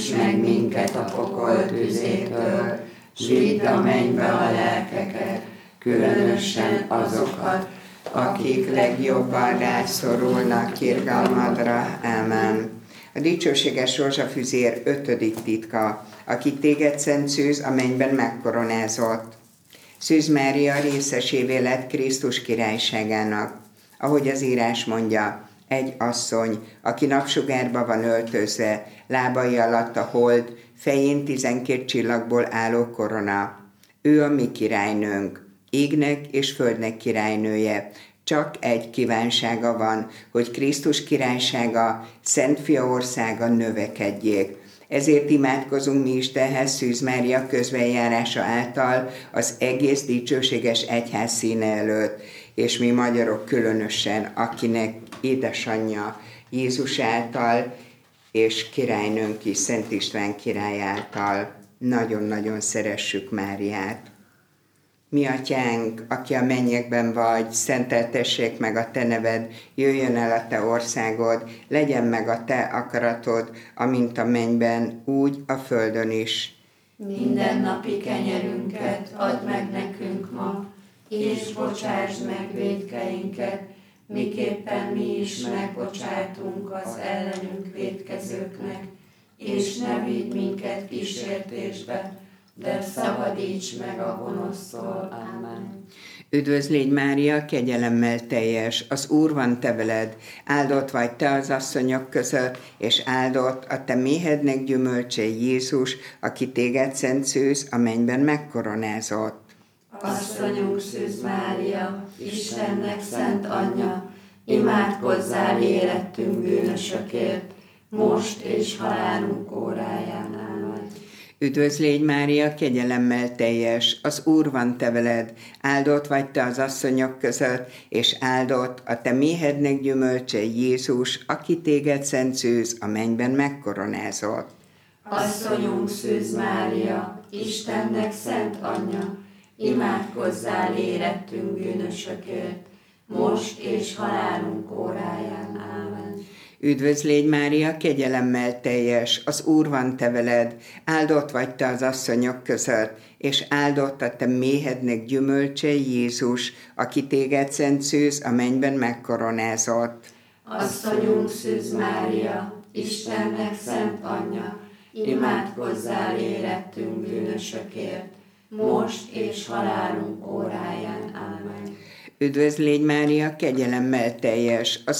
meg minket a pokol tüzétől, s vidd a mennybe a lelkeket, különösen azokat, akik legjobban rászorulnak irgalmadra. Ámen. A dicsőséges rózsafüzér 5. titka, aki téged, Szent Szűz, a mennyben megkoronázott. Szűz Mária részesévé lett Krisztus királyságának. Ahogy az írás mondja, egy asszony, aki napsugárba van öltözve, lábai alatt a hold, fején 12 csillagból álló korona. Ő a mi királynőnk, égnek és földnek királynője. Csak egy kívánsága van, hogy Krisztus királysága, Szent Fia országa növekedjék. Ezért imádkozunk mi Istenhez Szűz Mária közbenjárása által az egész dicsőséges egyház színe előtt, és mi magyarok különösen, akinek édesanyja Jézus által, és királynőnk is Szent István király által nagyon-nagyon szeressük Máriát. Mi atyánk, aki a mennyekben vagy, szenteltessék meg a te neved, jöjjön el a te országod, legyen meg a te akaratod, amint a mennyben, úgy a földön is. Mindennapi kenyerünket add meg nekünk ma, és bocsásd meg vétkeinket, miképpen mi is megbocsátunk az ellenünk vétkezőknek, és ne vigy minket kísértésbe, de szabadíts meg a gonosztól. Ámen. Üdvözl légy Mária, kegyelemmel teljes, az Úr van te veled, áldott vagy te az asszonyok között, és áldott a te méhednek gyümölcse Jézus, aki téged, Szent Szűz, a mennyben megkoronázott. Asszonyunk Szűz Mária, Istennek szent anyja, imádkozzál érettünk bűnösökért, most és halálunk óráján. Ámen. Üdvözl légy Mária, kegyelemmel teljes, az Úr van te veled, áldott vagy te az asszonyok között, és áldott a te méhednek gyümölcse Jézus, aki téged, Szent Szűz, a mennyben megkoronázott. Asszonyunk Szűz Mária, Istennek szent anyja, imádkozzál érettünk bűnösökért, most és halálunk óráján. Ámen. Üdvözl légy Mária, kegyelemmel teljes, az Úr van te veled, áldott vagy te az asszonyok között, és áldott a te méhednek gyümölcse Jézus, aki téged, Szent Szűz, a mennyben megkoronázott. Asszonyunk Szűz Mária, Istennek szent anyja, imádkozzál érettünk bűnösökért, most és halálunk óráján. Ámen. Üdvözl légy Mária, kegyelemmel teljes, az